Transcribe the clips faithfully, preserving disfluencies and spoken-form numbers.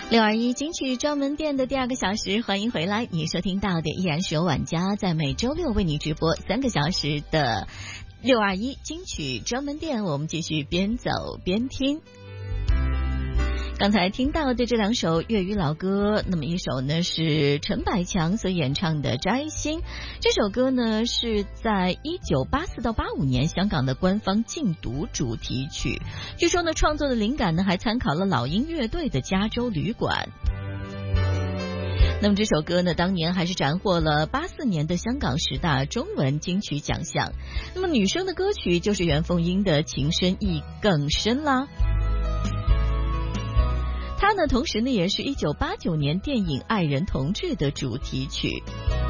六二一金曲专门店的第二个小时，欢迎回来。你收听到的依然是由晚家在每周六为你直播三个小时的六二一金曲专门店，我们继续边走边听。刚才听到的这两首粤语老歌，那么一首呢是陈百强所演唱的《摘星》，这首歌呢是在一九八四到八五年香港的官方禁毒主题曲，据说呢创作的灵感呢还参考了老鹰乐队的《加州旅馆》。那么这首歌呢当年还是斩获了八四年的香港十大中文金曲奖项。那么女生的歌曲就是袁凤英的《情深意更深》啦。它呢，同时呢，也是一九八九年电影《爱人同志》的主题曲。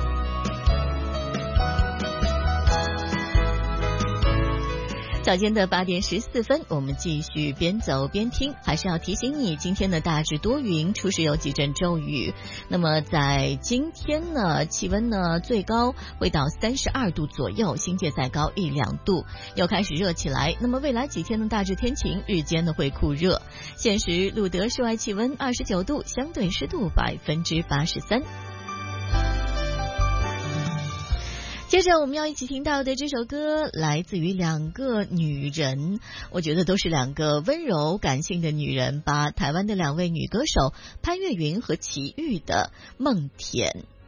早间的八点十四分，我们继续边走边听。还是要提醒你，今天呢大致多云，初时有几阵骤雨。那么在今天呢，气温呢最高会到三十二度左右，新界再高一两度，又开始热起来。那么未来几天呢，大致天晴，日间呢会酷热。现时路德室外气温二十九度，相对湿度百分之八十三。接着我们要一起听到的这首歌来自于两个女人，我觉得都是两个温柔感性的女人吧，台湾的两位女歌手潘越云和齐豫的《梦田》。